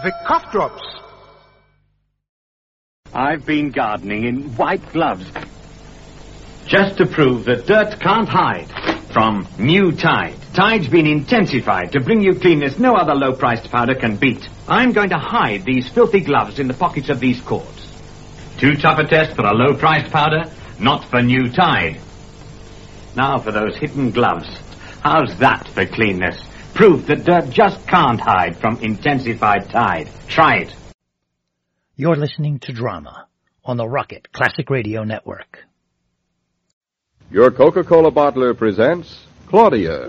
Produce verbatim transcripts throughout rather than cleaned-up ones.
Vic cough drops. I've been gardening in white gloves just to prove that dirt can't hide from new Tide. Tide's been intensified to bring you cleanness no other low-priced powder can beat. I'm going to hide these filthy gloves in the pockets of these cords. Too tough a test for a low-priced powder? Not for new Tide. Now for those hidden gloves. How's that for cleanness? Proof that dirt just can't hide from intensified Tide. Try it. You're listening to Drama on the Rocket Classic Radio Network. Your Coca-Cola bottler presents Claudia.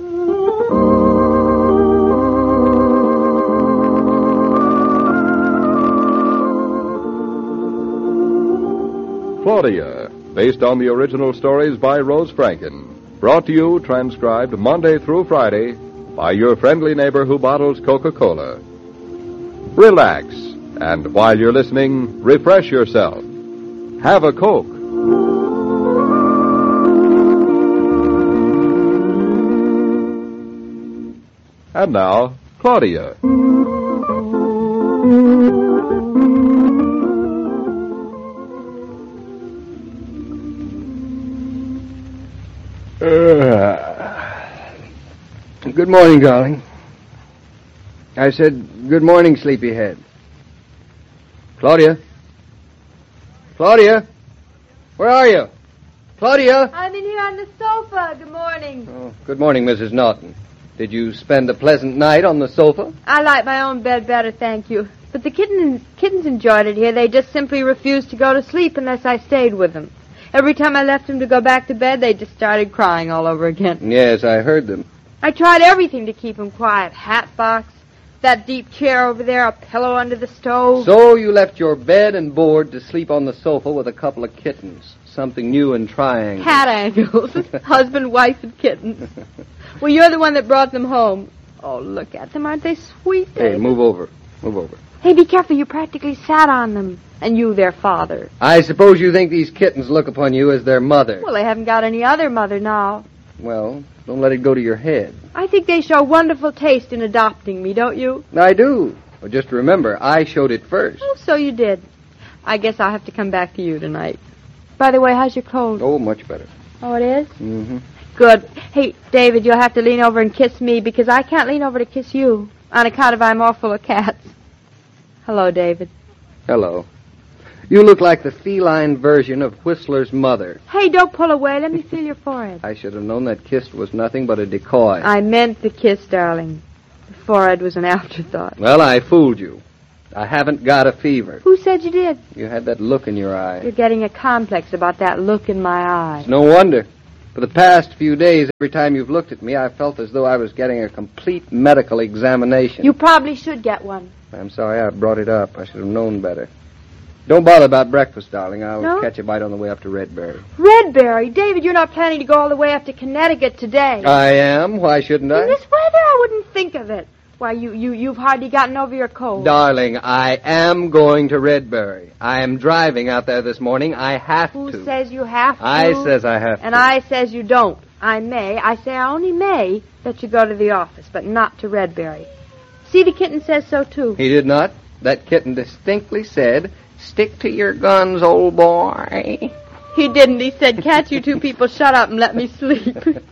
Claudia, based on the original stories by Rose Franken. Brought to you, transcribed Monday through Friday, by your friendly neighbor who bottles Coca-Cola. Relax, and while you're listening, refresh yourself. Have a Coke. And now, Claudia. Uh, good morning, darling. I said, good morning, sleepyhead. Claudia? Claudia? Where are you? Claudia? I'm in here on the sofa. Good morning. Oh, good morning, Missus Norton. Did you spend a pleasant night on the sofa? I like my own bed better, thank you. But the kittens, kittens enjoyed it here. They just simply refused to go to sleep unless I stayed with them. Every time I left them to go back to bed, they just started crying all over again. Yes, I heard them. I tried everything to keep them quiet. Hat box, that deep chair over there, a pillow under the stove. So you left your bed and board to sleep on the sofa with a couple of kittens. Something new and trying. Cat angles. Husband, wife, and kittens. Well, you're the one that brought them home. Oh, look at them. Aren't they sweet? Hey, move over. Move over. Hey, be careful. You practically sat on them. And you, their father. I suppose you think these kittens look upon you as their mother. Well, they haven't got any other mother now. Well, don't let it go to your head. I think they show wonderful taste in adopting me, don't you? I do. But just remember, I showed it first. Oh, so you did. I guess I'll have to come back to you tonight. By the way, how's your cold? Oh, much better. Oh, it is? Mm-hmm. Good. Hey, David, you'll have to lean over and kiss me because I can't lean over to kiss you on account of I'm all full of cats. Hello, David. Hello. You look like the feline version of Whistler's mother. Hey, don't pull away. Let me feel your forehead. I should have known that kiss was nothing but a decoy. I meant the kiss, darling. The forehead was an afterthought. Well, I fooled you. I haven't got a fever. Who said you did? You had that look in your eye. You're getting a complex about that look in my eye. It's no wonder. For the past few days, every time you've looked at me, I felt as though I was getting a complete medical examination. You probably should get one. I'm sorry I brought it up. I should have known better. Don't bother about breakfast, darling. I'll no? catch a bite on the way up to Redbury. Redbury? David, you're not planning to go all the way up to Connecticut today. I am. Why shouldn't I? In this weather, I wouldn't think of it. Why, you, you, you've hardly gotten over your cold. Darling, I am going to Redbury. I am driving out there this morning. I have Who to. Who says you have to? I says I have and to. And I says you don't. I may, I say I only may, let you go to the office, but not to Redbury. See, the kitten says so, too. He did not. That kitten distinctly said, stick to your guns, old boy. He didn't. He said, can't you two people shut up and let me sleep?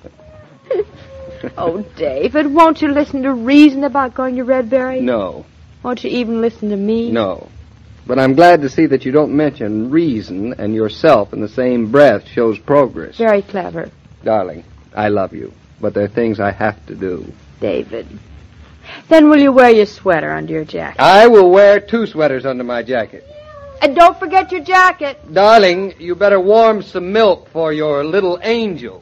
Oh, David, won't you listen to reason about going to Redbury? No. Won't you even listen to me? No. But I'm glad to see that you don't mention reason and yourself in the same breath shows progress. Very clever. Darling, I love you, but there are things I have to do. David. Then will you wear your sweater under your jacket? I will wear two sweaters under my jacket. And don't forget your jacket. Darling, you better warm some milk for your little angels.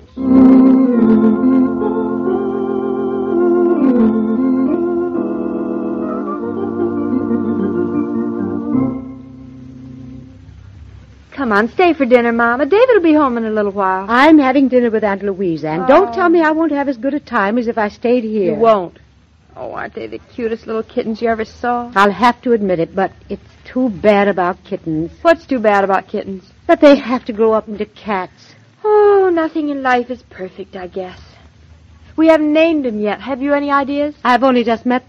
Come on, stay for dinner, Mama. David will be home in a little while. I'm having dinner with Aunt Louisa, and oh. don't tell me I won't have as good a time as if I stayed here. You won't. Oh, aren't they the cutest little kittens you ever saw? I'll have to admit it, but it's too bad about kittens. What's too bad about kittens? That they have to grow up into cats. Oh, nothing in life is perfect, I guess. We haven't named them yet. Have you any ideas? I've only just met them.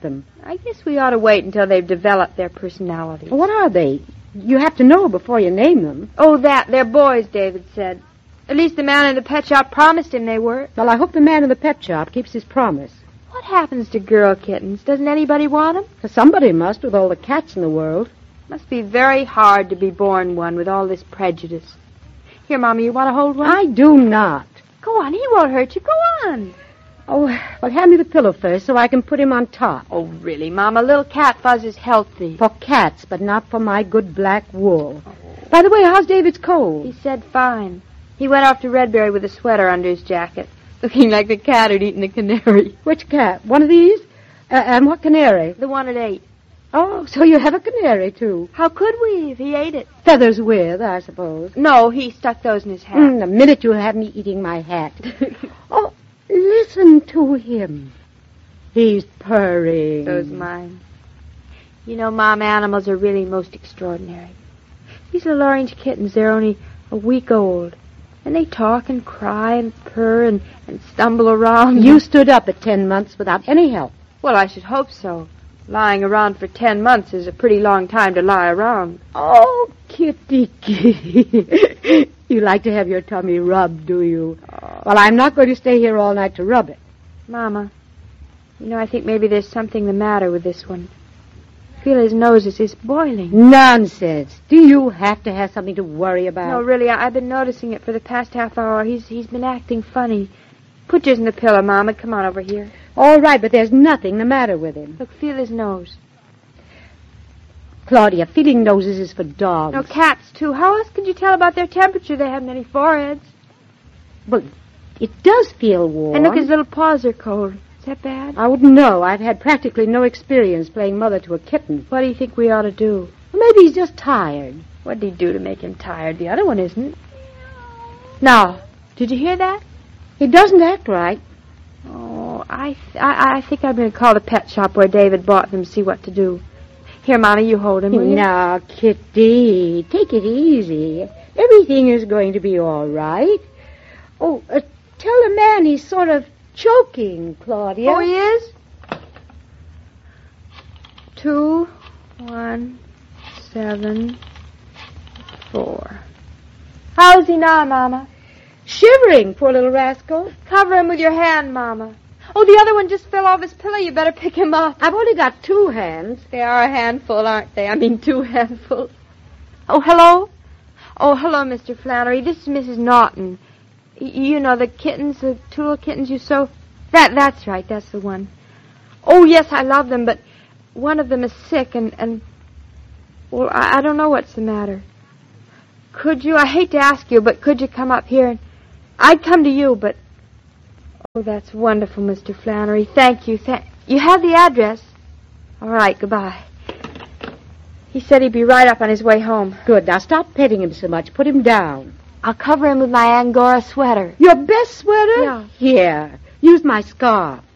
I guess we ought to wait until they've developed their personalities. What are they? You have to know before you name them. Oh, that. They're boys, David said. At least the man in the pet shop promised him they were. Well, I hope the man in the pet shop keeps his promise. What happens to girl kittens? Doesn't anybody want them? 'Cause somebody must, with all the cats in the world. Must be very hard to be born one with all this prejudice. Here, Mama, you want to hold one? I do not. Go on, he won't hurt you. Go on. Oh, well, hand me the pillow first so I can put him on top. Oh, really, Mama? Little cat fuzz is healthy. For cats, but not for my good black wool. Oh. By the way, how's David's cold? He said fine. He went off to Redberry with a sweater under his jacket, looking like the cat who'd eaten the canary. Which cat? One of these? Uh, and what canary? The one at eight. Oh, so you have a canary, too. How could we if he ate it? Feathers with, I suppose. No, he stuck those in his hat. Mm, the minute you'll have me eating my hat. Oh, listen to him. He's purring. So's mine. You know, Mom, animals are really most extraordinary. These little orange kittens, they're only a week old. And they talk and cry and purr and, and stumble around. You stood up at ten months without any help. Well, I should hope so. Lying around for ten months is a pretty long time to lie around. Oh, kitty, kitty. You like to have your tummy rubbed, do you? Oh. Well, I'm not going to stay here all night to rub it. Mama, you know, I think maybe there's something the matter with this one. I feel his nose is, is boiling. Nonsense. Do you have to have something to worry about? No, really, I, I've been noticing it for the past half hour. He's He's been acting funny. Put yours in the pillow, Mama. Come on over here. All right, but there's nothing the matter with him. Look, feel his nose. Claudia, feeling noses is for dogs. No, cats, too. How else could you tell about their temperature? They haven't any foreheads. But it does feel warm. And look, his little paws are cold. Is that bad? I wouldn't know. I've had practically no experience playing mother to a kitten. What do you think we ought to do? Well, maybe he's just tired. What did he do to make him tired? The other one isn't. Now, did you hear that? He doesn't act right. Oh, I, th- I I think I'm going to call the pet shop where David bought them and see what to do. Here, Mama, you hold him, will you? Now, Kitty, take it easy. Everything is going to be all right. Oh, uh, tell the man he's sort of choking, Claudia. Oh, he is? Two, one, seven, four. How's he now, Mama? Shivering, poor little rascal. Cover him with your hand, Mama. Oh, the other one just fell off his pillow. You better pick him up. I've only got two hands. They are a handful, aren't they? I mean, two handfuls. Oh, hello? Oh, hello, Mister Flannery. This is Missus Naughton. Y- you know, the kittens, the two little kittens you so... That, that's right, that's the one. Oh, yes, I love them, but one of them is sick, and... and well, I, I don't know what's the matter. Could you, I hate to ask you, but could you come up here and... I'd come to you, but... Oh, that's wonderful, Mister Flannery. Thank you. Thank... You have the address? All right, goodbye. He said he'd be right up on his way home. Good. Now stop petting him so much. Put him down. I'll cover him with my Angora sweater. Your best sweater? Yeah. Here. Use my scarf.